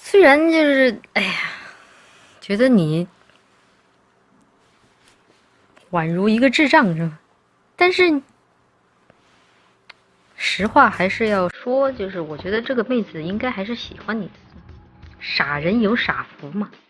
虽然就是哎呀，觉得你宛如一个智障是吧？但是实话还是要说，就是我觉得这个妹子应该还是喜欢你的，傻人有傻福嘛。